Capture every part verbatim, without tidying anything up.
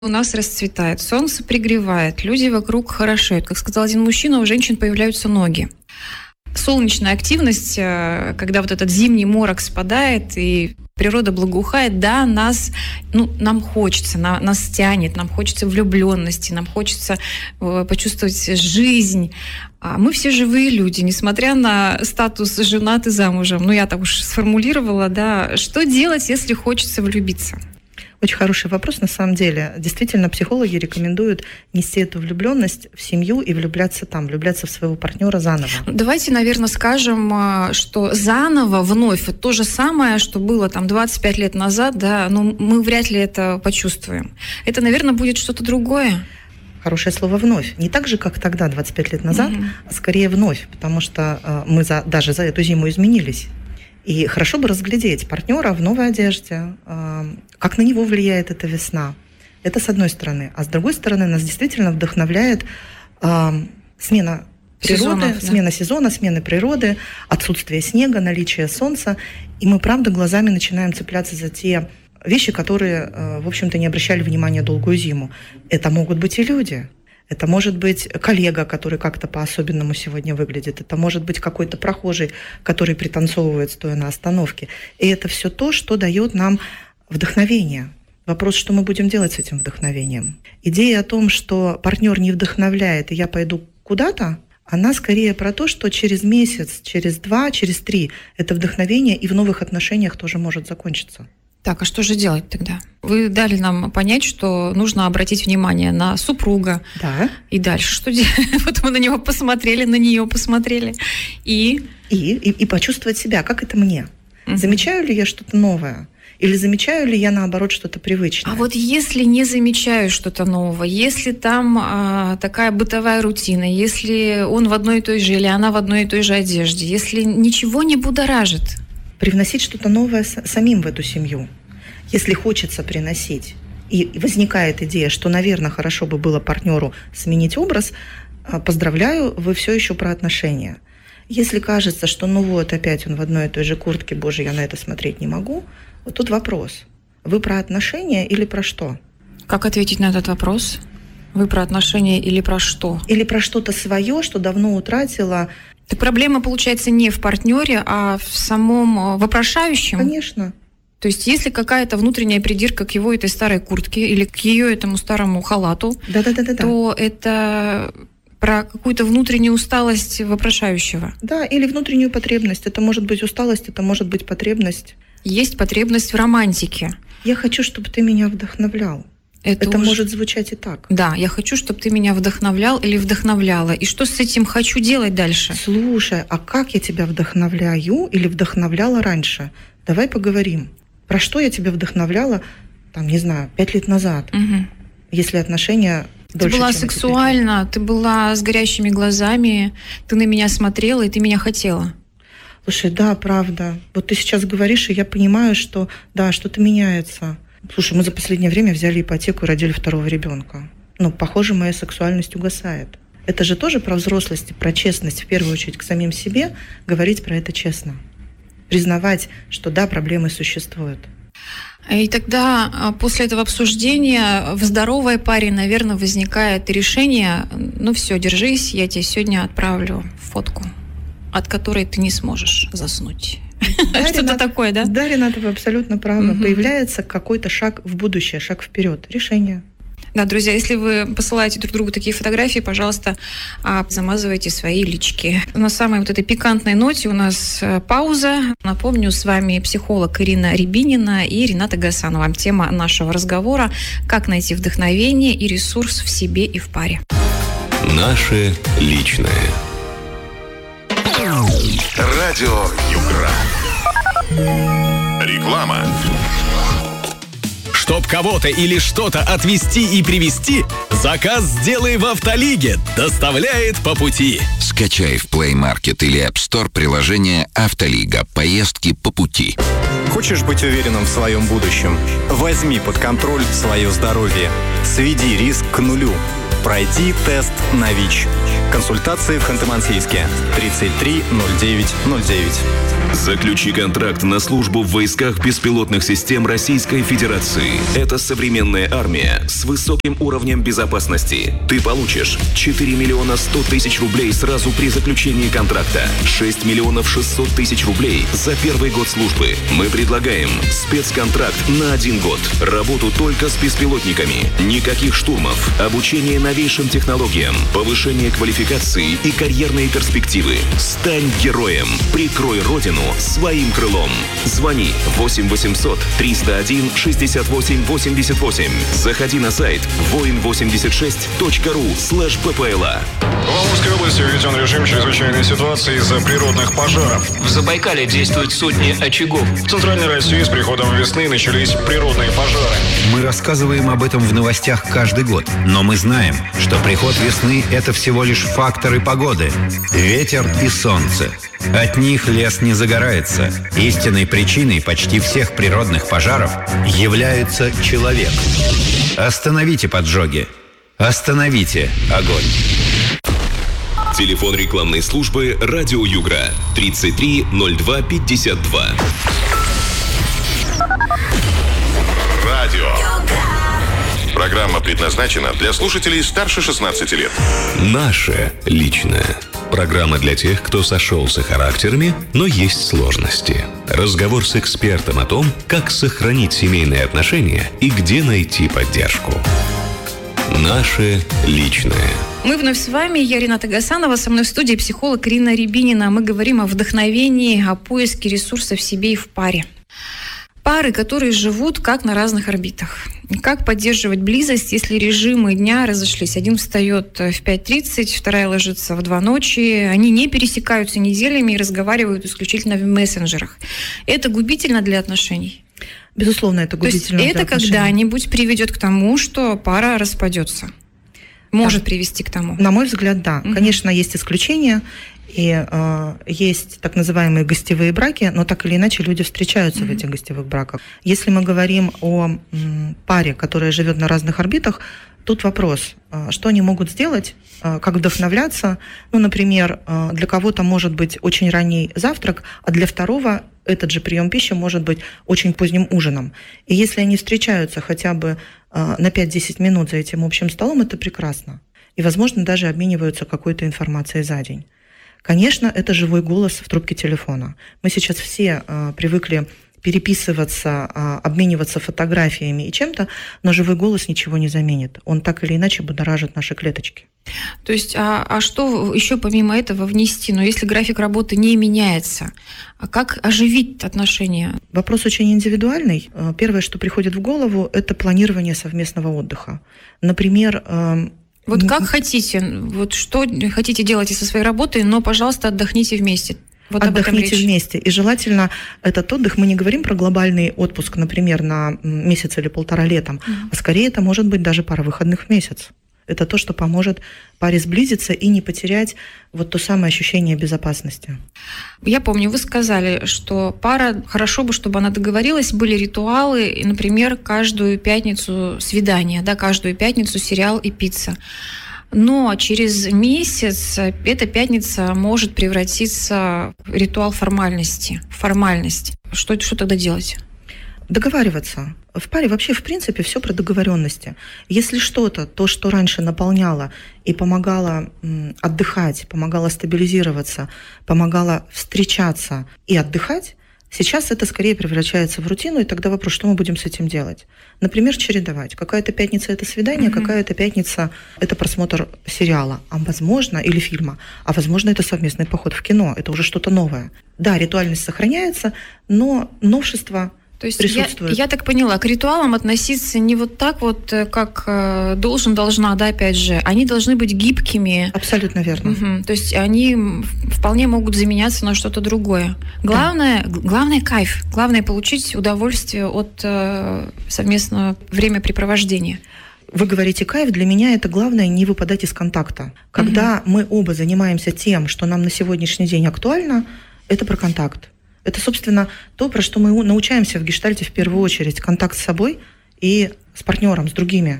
у нас расцветает, солнце пригревает, люди вокруг хорошеют. Как сказал один мужчина, у женщин появляются ноги. Солнечная активность, когда вот этот зимний морок спадает и природа благоухает, да, нас, ну, нам хочется, на, нас тянет, нам хочется влюбленности, нам хочется э, почувствовать жизнь. А мы все живые люди, несмотря на статус женаты замужем. Ну, я так уж сформулировала, да. Что делать, если хочется влюбиться? Очень хороший вопрос, на самом деле. Действительно, психологи рекомендуют нести эту влюбленность в семью и влюбляться там, влюбляться в своего партнера заново. Давайте, наверное, скажем, что заново, вновь, это то же самое, что было там двадцать пять лет назад, да, но мы вряд ли это почувствуем. Это, наверное, будет что-то другое. Хорошее слово «вновь». Не так же, как тогда, двадцать пять лет назад, mm-hmm. а скорее вновь, потому что э, мы за, даже за эту зиму изменились. И хорошо бы разглядеть партнера в новой одежде, как на него влияет эта весна. Это с одной стороны. А с другой стороны, нас действительно вдохновляет смена природы, Сезонов, да. смена сезона, смена природы, отсутствие снега, наличие солнца. И мы, правда, глазами начинаем цепляться за те вещи, которые, в общем-то, не обращали внимания долгую зиму. Это могут быть и люди. Это может быть коллега, который как-то по-особенному сегодня выглядит. Это может быть какой-то прохожий, который пританцовывает, стоя на остановке. И это все то, что дает нам вдохновение. Вопрос, что мы будем делать с этим вдохновением. Идея о том, что партнер не вдохновляет, и я пойду куда-то, она скорее про то, что через месяц, через два, через три это вдохновение и в новых отношениях тоже может закончиться. Так, а что же делать тогда? Вы дали нам понять, что нужно обратить внимание на супруга. Да. И дальше что делать? Вот мы на него посмотрели, на нее посмотрели. И? И, и, и почувствовать себя, как это мне. Uh-huh. Замечаю ли я что-то новое? Или замечаю ли я, наоборот, что-то привычное? А вот если не замечаю что-то нового, если там а, такая бытовая рутина, если он в одной и той же, или она в одной и той же одежде, если ничего не будоражит? Привносить что-то новое самим в эту семью. Если хочется приносить, и возникает идея, что, наверное, хорошо бы было партнеру сменить образ, поздравляю, вы все еще про отношения. Если кажется, что ну вот опять он в одной и той же куртке, боже, я на это смотреть не могу, вот тут вопрос. Вы про отношения или про что? Как ответить на этот вопрос? Вы про отношения или про что? Или про что-то свое, что давно утратила. Так проблема, получается, не в партнере, а в самом вопрошающем? Конечно. То есть если какая-то внутренняя придирка к его этой старой куртке или к ее этому старому халату, Да-да-да-да-да. то это про какую-то внутреннюю усталость вопрошающего. Да, или внутреннюю потребность. Это может быть усталость, это может быть потребность. Есть потребность в романтике. Я хочу, чтобы ты меня вдохновлял. Это, это уже... может звучать и так. Да, я хочу, чтобы ты меня вдохновлял или вдохновляла. И что с этим хочу делать дальше? Слушай, а как я тебя вдохновляю или вдохновляла раньше? Давай поговорим. Про что я тебя вдохновляла, там, не знаю, пять лет назад, угу. если отношения дольше, ты была чем сексуальна, ты была с горящими глазами, ты на меня смотрела, и ты меня хотела. Слушай, да, правда. Вот ты сейчас говоришь, и я понимаю, что да, что-то меняется. Слушай, мы за последнее время взяли ипотеку и родили второго ребенка. Ну, похоже, моя сексуальность угасает. Это же тоже про взрослость, про честность, в первую очередь, к самим себе, говорить про это честно. Признавать, что да, проблемы существуют. И тогда после этого обсуждения в здоровой паре, наверное, возникает решение, ну все, держись, я тебе сегодня отправлю фотку, от которой ты не сможешь заснуть. Да, что-то Ренат, такое, да? Да, Рената, вы абсолютно правы. Угу. Появляется какой-то шаг в будущее, шаг вперед, решение. Да, друзья, если вы посылаете друг другу такие фотографии, пожалуйста, замазывайте свои лички. На самой вот этой пикантной ноте у нас пауза. Напомню, с вами психолог Ирина Рябинина и Рената Гасанова. Тема нашего разговора – как найти вдохновение и ресурс в себе и в паре. Наше личное. Радио Югра. Реклама. Чтоб кого-то или что-то отвезти и привезти, заказ сделай в Автолиге. Доставляет по пути. Скачай в Play Market или App Store приложение «Автолига». Поездки по пути. Хочешь быть уверенным в своем будущем? Возьми под контроль свое здоровье. Сведи риск к нулю. Пройди тест на ВИЧ. Консультации в Ханты-Мансийске. тридцать три ноль девять ноль девять. Заключи контракт на службу в войсках беспилотных систем Российской Федерации. Это современная армия с высоким уровнем безопасности. Ты получишь четыре миллиона сто тысяч рублей сразу при заключении контракта, шесть миллионов шестьсот тысяч рублей за первый год службы. Мы предлагаем спецконтракт на один год. Работу только с беспилотниками. Никаких штурмов. Обучение новейшим технологиям. Повышение квалификации и карьерные перспективы. Стань героем. Прикрой Родину своим крылом. Звони восемь восемьсот триста один шестьдесят восемь восемьдесят восемь. Заходи на сайт воин восемьдесят шесть точка ру слэш ППЛА. В Амурской области введен режим чрезвычайной ситуации из-за природных пожаров. В Забайкале действуют сотни очагов. В Центральной России с приходом весны начались природные пожары. Мы рассказываем об этом в новостях каждый год, но мы знаем, что приход весны – это всего лишь факторы погоды. Ветер и солнце. От них лес не загорается. Истинной причиной почти всех природных пожаров является человек. Остановите поджоги. Остановите огонь. Телефон рекламной службы «Радио Югра» тридцать три ноль два пятьдесят два. Радио. Программа предназначена для слушателей старше шестнадцати лет. Наше личное. Программа для тех, кто сошелся характерами, но есть сложности. Разговор с экспертом о том, как сохранить семейные отношения и где найти поддержку. Наше личное. Мы вновь с вами. Я Рената Гасанова. Со мной в студии психолог Ирина Рябинина. Мы говорим о вдохновении, о поиске ресурсов в себе и в паре. Пары, которые живут как на разных орбитах. Как поддерживать близость, если режимы дня разошлись? Один встает в пять тридцать, вторая ложится в два ночи. Они не пересекаются неделями и разговаривают исключительно в мессенджерах. Это губительно для отношений? Безусловно, это губительно для отношений. То есть это когда-нибудь приведет к тому, что пара распадется? Может да. привести к тому? На мой взгляд, да. Угу. Конечно, есть исключения. И э, есть так называемые гостевые браки, но так или иначе люди встречаются mm-hmm. в этих гостевых браках. Если мы говорим о м, паре, которая живет на разных орбитах, тут вопрос, э, что они могут сделать, э, как вдохновляться. Ну, например, э, для кого-то может быть очень ранний завтрак, а для второго этот же прием пищи может быть очень поздним ужином. И если они встречаются хотя бы э, на пять-десять минут за этим общим столом, это прекрасно. И, возможно, даже обмениваются какой-то информацией за день. Конечно, это живой голос в трубке телефона. Мы сейчас все э, привыкли переписываться, э, обмениваться фотографиями и чем-то, но живой голос ничего не заменит. Он так или иначе будоражит наши клеточки. То есть, а, а что еще помимо этого внести? Но если график работы не меняется, а как оживить отношения? Вопрос очень индивидуальный. Первое, что приходит в голову, это планирование совместного отдыха. Например, э, Вот как хотите, вот что хотите делать со своей работой, но, пожалуйста, отдохните вместе. Вот Отдохните вместе. И желательно этот отдых, мы не говорим про глобальный отпуск, например, на месяц или полтора летом, mm-hmm. а скорее это может быть даже пара выходных в месяц. Это то, что поможет паре сблизиться и не потерять вот то самое ощущение безопасности. Я помню, вы сказали, что пара, хорошо бы, чтобы она договорилась, были ритуалы, например, каждую пятницу свидание, да, каждую пятницу сериал и пицца. Но через месяц эта пятница может превратиться в ритуал формальности, в формальность. Что, что тогда делать? Договариваться. В паре вообще, в принципе, все про договоренности. Если что-то, то, что раньше наполняло и помогало отдыхать, помогало стабилизироваться, помогало встречаться и отдыхать, сейчас это скорее превращается в рутину, и тогда вопрос, что мы будем с этим делать? Например, чередовать. Какая-то пятница – это свидание, mm-hmm. какая-то пятница – это просмотр сериала, а возможно, или фильма, а возможно, это совместный поход в кино, это уже что-то новое. Да, ритуальность сохраняется, но новшество То есть я, я так поняла, к ритуалам относиться не вот так вот, как должен, должна, да, опять же. Они должны быть гибкими. Абсолютно верно. Угу. То есть они вполне могут заменяться на что-то другое. Главное, да. главное кайф. Главное получить удовольствие от э, совместного времяпрепровождения. Вы говорите кайф, для меня это главное не выпадать из контакта. Когда угу. мы оба занимаемся тем, что нам на сегодняшний день актуально, это про контакт. Это, собственно, то, про что мы научаемся в гештальте в первую очередь. Контакт с собой и с партнером, с другими.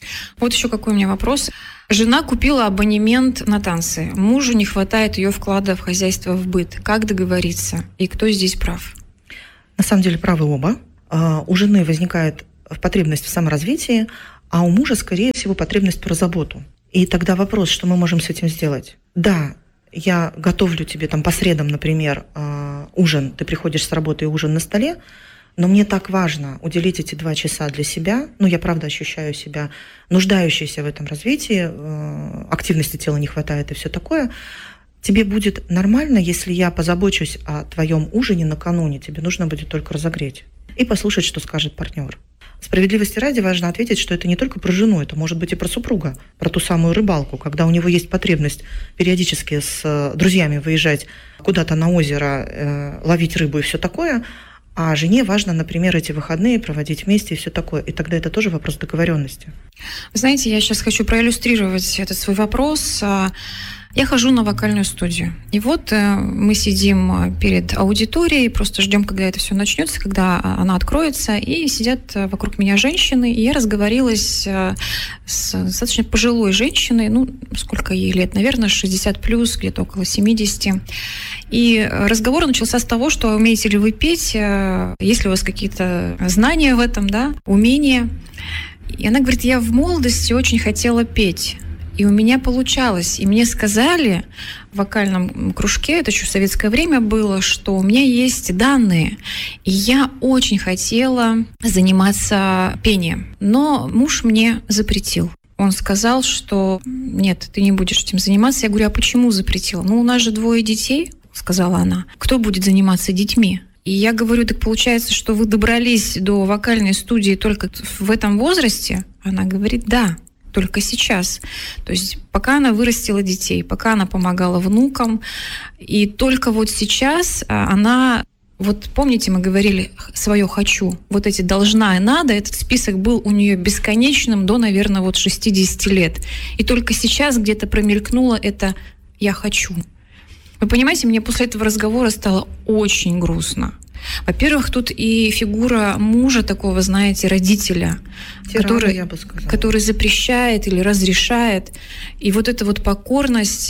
Вот еще какой у меня вопрос. Жена купила абонемент на танцы. Мужу не хватает ее вклада в хозяйство, в быт. Как договориться? И кто здесь прав? На самом деле правы оба. У жены возникает потребность в саморазвитии, а у мужа, скорее всего, потребность про заботу. И тогда вопрос, что мы можем с этим сделать? Да, я готовлю тебе там по средам, например, ужин, ты приходишь с работы и ужин на столе, но мне так важно уделить эти два часа для себя. Ну, я правда ощущаю себя нуждающейся в этом развитии, активности тела не хватает и все такое. Тебе будет нормально, если я позабочусь о твоем ужине накануне, тебе нужно будет только разогреть и послушать, что скажет партнер. Справедливости ради важно ответить, что это не только про жену, это может быть и про супруга, про ту самую рыбалку, когда у него есть потребность периодически с друзьями выезжать куда-то на озеро, э, ловить рыбу и все такое, а жене важно, например, эти выходные проводить вместе и все такое. И тогда это тоже вопрос договоренности. Вы знаете, я сейчас хочу проиллюстрировать этот свой вопрос. Я хожу на вокальную студию. И вот мы сидим перед аудиторией, просто ждем, когда это все начнется, когда она откроется, и сидят вокруг меня женщины. И я разговорилась с достаточно пожилой женщиной, ну, сколько ей лет, наверное, шестьдесят плюс, где-то около семьдесят. И разговор начался с того, что умеете ли вы петь, есть ли у вас какие-то знания в этом, да, умения. И она говорит, я в молодости очень хотела петь. И у меня получалось. И мне сказали в вокальном кружке, это еще в советское время было, что у меня есть данные. И я очень хотела заниматься пением. Но муж мне запретил. Он сказал, что нет, ты не будешь этим заниматься. Я говорю, а почему запретил? Ну, у нас же двое детей, сказала она. Кто будет заниматься детьми? И я говорю, так получается, что вы добрались до вокальной студии только в этом возрасте? Она говорит, да. Только сейчас. То есть пока она вырастила детей, пока она помогала внукам, и только вот сейчас она, вот помните, мы говорили свое «хочу», вот эти «должна» и «надо», этот список был у нее бесконечным до, наверное, вот шестьдесят лет. И только сейчас где-то промелькнуло это «я хочу». Вы понимаете, мне после этого разговора стало очень грустно. Во-первых, тут и фигура мужа такого, знаете, родителя, Тирана, который, я бы сказала. который запрещает или разрешает. И вот эта вот покорность.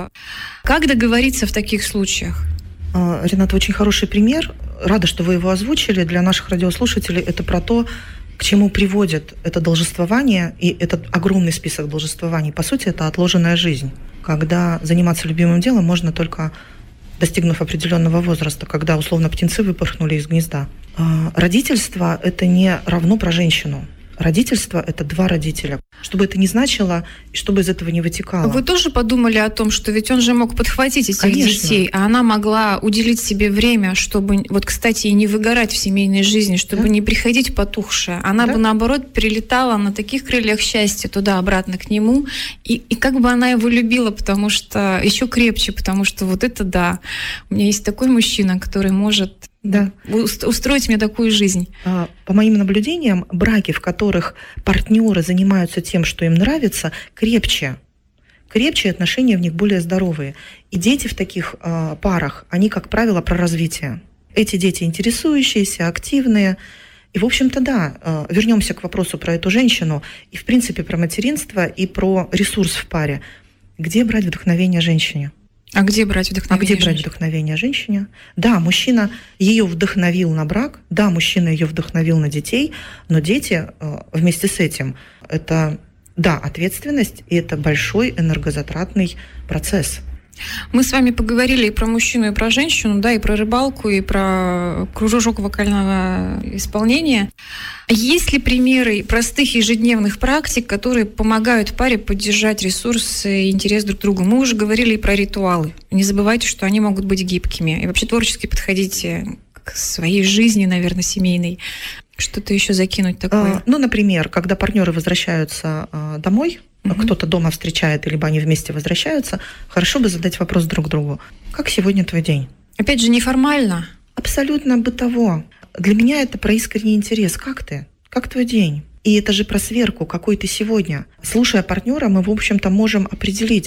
Как договориться в таких случаях? Рената, очень хороший пример. Рада, что вы его озвучили. Для наших радиослушателей это про то, к чему приводит это должествование и этот огромный список должествований. По сути, это отложенная жизнь, когда заниматься любимым делом можно только достигнув определенного возраста, когда, условно, птенцы выпорхнули из гнезда. Родительство – это не равно про женщину. Родительство – это два родителя. Чтобы это не значило, и чтобы из этого не вытекало. Вы тоже подумали о том, что ведь он же мог подхватить этих Конечно. детей, а она могла уделить себе время, чтобы, вот, кстати, и не выгорать в семейной жизни, чтобы да. не приходить потухшая. Она да. бы, наоборот, прилетала на таких крыльях счастья туда-обратно к нему, и, и как бы она его любила, потому что еще крепче, потому что вот это да. У меня есть такой мужчина, который может... Да. Устроить мне такую жизнь. По моим наблюдениям, браки, в которых партнеры занимаются тем, что им нравится, крепче. Крепче, отношения в них более здоровые. И дети в таких э, парах, они, как правило, про развитие. Эти дети интересующиеся, активные. И, в общем-то, да, э, вернемся к вопросу про эту женщину и, в принципе, про материнство и про ресурс в паре. Где брать вдохновение женщине? А где брать вдохновение? А где брать женщине? вдохновение женщине? Да, мужчина ее вдохновил на брак, да, мужчина ее вдохновил на детей, но дети вместе с этим это, да, ответственность, и это большой энергозатратный процесс. Мы с вами поговорили и про мужчину, и про женщину, да, и про рыбалку, и про кружок вокального исполнения. Есть ли примеры простых ежедневных практик, которые помогают паре поддержать ресурс и интерес друг к другу? Мы уже говорили и про ритуалы. Не забывайте, что они могут быть гибкими. И вообще творчески подходите к своей жизни, наверное, семейной. Что-то еще закинуть такое? А, ну, например, когда партнеры возвращаются а, домой, угу. кто-то дома встречает, либо они вместе возвращаются, хорошо бы задать вопрос друг другу. Как сегодня твой день? Опять же, неформально. Абсолютно бытово. Для меня это про искренний интерес. Как ты? Как твой день? И это же про сверку, какой ты сегодня. Слушая партнера, мы, в общем-то, можем определить,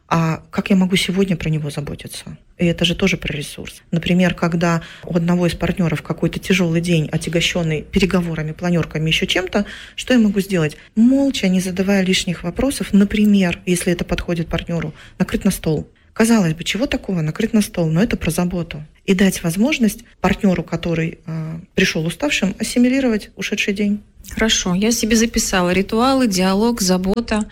А как я могу сегодня про него заботиться? И это же тоже про ресурс. Например, когда у одного из партнеров какой-то тяжелый день, отягощенный переговорами, планерками, еще чем-то, что я могу сделать? Молча, не задавая лишних вопросов, например, если это подходит партнеру, накрыть на стол. Казалось бы, чего такого, накрыть на стол, но это про заботу. И дать возможность партнеру, который э, пришел уставшим, ассимилировать ушедший день. Хорошо, я себе записала. Ритуалы, диалог, забота.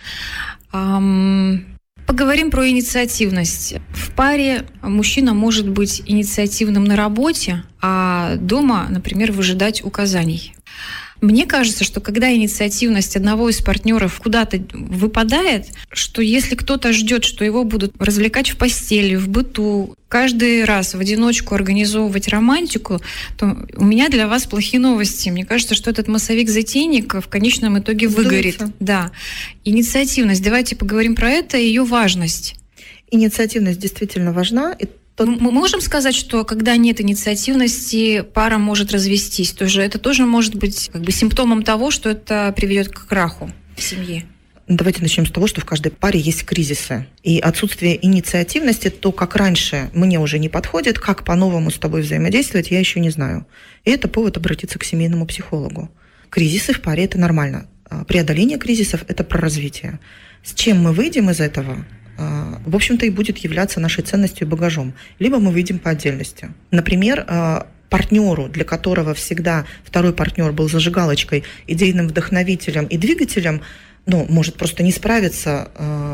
Эм, поговорим про инициативность. В паре мужчина может быть инициативным на работе, а дома, например, выжидать указаний. Мне кажется, что когда инициативность одного из партнеров куда-то выпадает, что если кто-то ждет, что его будут развлекать в постели, в быту, каждый раз в одиночку организовывать романтику, то у меня для вас плохие новости. Мне кажется, что этот массовик-затейник в конечном итоге выгорит. Сдается. Да. Инициативность. Давайте поговорим про это и ее важность. Инициативность действительно важна. И мы можем сказать, что когда нет инициативности, пара может развестись. Тоже, это тоже может быть как бы симптомом того, что это приведет к краху в семье. Давайте начнем с того, что в каждой паре есть кризисы. И отсутствие инициативности, то, как раньше, мне уже не подходит, как по-новому с тобой взаимодействовать, я еще не знаю. И это повод обратиться к семейному психологу. Кризисы в паре – это нормально. Преодоление кризисов – это про развитие. С чем мы выйдем из этого – в общем-то, и будет являться нашей ценностью и багажом. Либо мы выйдем по отдельности. Например, партнеру, для которого всегда второй партнер был зажигалочкой, идейным вдохновителем и двигателем, ну, может просто не справиться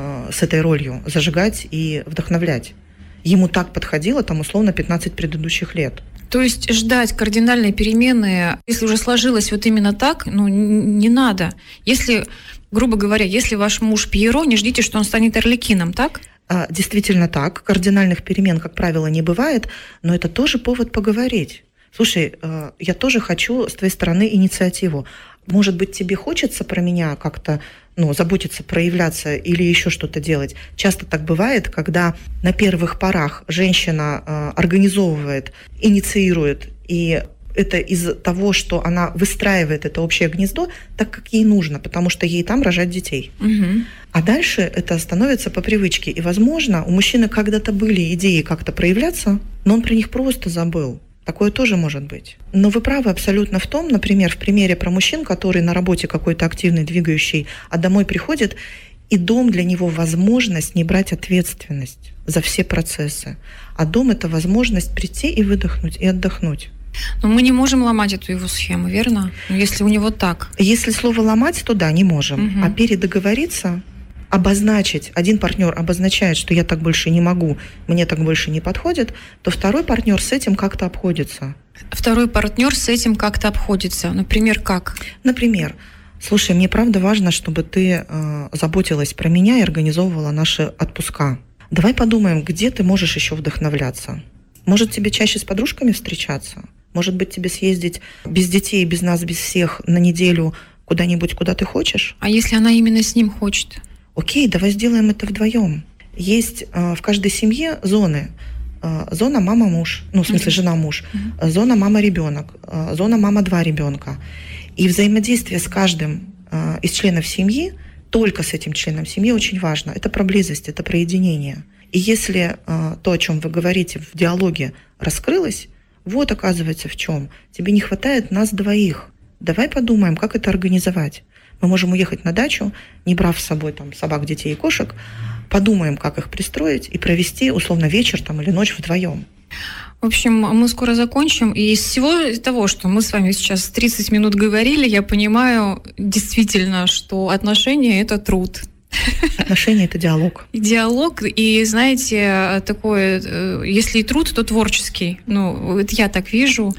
с этой ролью, зажигать и вдохновлять. Ему так подходило, там, условно, пятнадцать предыдущих лет. То есть ждать кардинальной перемены, если уже сложилось вот именно так, ну, не надо. Если, грубо говоря, если ваш муж Пьеро, не ждите, что он станет Арлекином, так? Действительно так. Кардинальных перемен, как правило, не бывает, но это тоже повод поговорить. Слушай, я тоже хочу с твоей стороны инициативу. Может быть, тебе хочется про меня как-то, ну, заботиться, проявляться или еще что-то делать? Часто так бывает, когда на первых порах женщина э, организовывает, инициирует, и это из-за того, что она выстраивает это общее гнездо так, как ей нужно, потому что ей там рожать детей. Угу. А дальше это становится по привычке. И, возможно, у мужчины когда-то были идеи как-то проявляться, но он про них просто забыл. Такое тоже может быть. Но вы правы абсолютно в том, например, в примере про мужчин, который на работе какой-то активный, двигающий, а домой приходит, и дом для него возможность не брать ответственность за все процессы. А дом – это возможность прийти и выдохнуть, и отдохнуть. Но мы не можем ломать эту его схему, верно? Если у него так. Если слово «ломать», то да, не можем. Угу. А передоговориться, обозначить, один партнер обозначает, что я так больше не могу, мне так больше не подходит, то второй партнер с этим как-то обходится. Второй партнер с этим как-то обходится. Например, как? Например, слушай, мне правда важно, чтобы ты э, заботилась про меня и организовывала наши отпуска. Давай подумаем, где ты можешь еще вдохновляться. Может, тебе чаще с подружками встречаться? Может быть, тебе съездить без детей, без нас, без всех на неделю куда-нибудь, куда ты хочешь? А если она именно с ним хочет? Окей, давай сделаем это вдвоем. Есть э, в каждой семье зоны. Э, зона мама-муж, ну, в смысле, uh-huh. жена-муж. Uh-huh. Зона мама-ребенок. Э, зона мама-два ребенка. И взаимодействие с каждым э, из членов семьи, только с этим членом семьи, очень важно. Это про близость, это про единение. И если э, то, о чем вы говорите в диалоге, раскрылось, вот, оказывается, в чем. Тебе не хватает нас двоих. Давай подумаем, как это организовать. Мы можем уехать на дачу, не брав с собой там собак, детей и кошек, подумаем, как их пристроить и провести, условно, вечер там, или ночь вдвоем. В общем, мы скоро закончим. И из всего того, что мы с вами сейчас тридцать минут говорили, я понимаю действительно, что отношения – это труд. Отношения – это диалог. Диалог, и, знаете, такое, если и труд, то творческий. Ну, это я так вижу.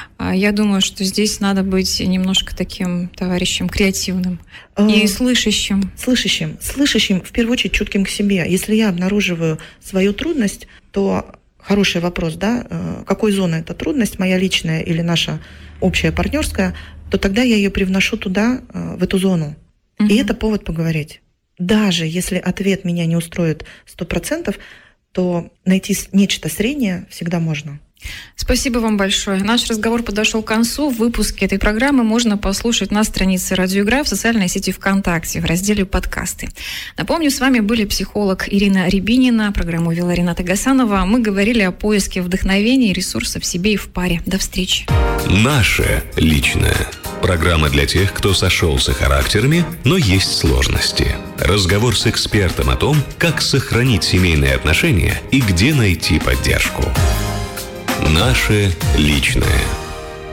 Я думаю, что здесь надо быть немножко таким товарищем креативным и слышащим. Слышащим. Слышащим, в первую очередь, чутким к себе. Если я обнаруживаю свою трудность, то хороший вопрос, да, какой зоны эта трудность, моя личная или наша общая партнерская, то тогда я ее привношу туда, в эту зону. Угу. И это повод поговорить. Даже если ответ меня не устроит сто процентов, то найти нечто среднее всегда можно. Спасибо вам большое. Наш разговор подошел к концу. Выпуски этой программы можно послушать на странице «Радио Игра» в социальной сети ВКонтакте в разделе «Подкасты». Напомню, с вами были психолог Ирина Рябинина, программу вела Рената Гасанова. Мы говорили о поиске вдохновения и ресурсов в себе и в паре. До встречи. Наше личное. Программа для тех, кто сошелся характерами, но есть сложности. Разговор с экспертом о том, как сохранить семейные отношения и где найти поддержку. Наше личное.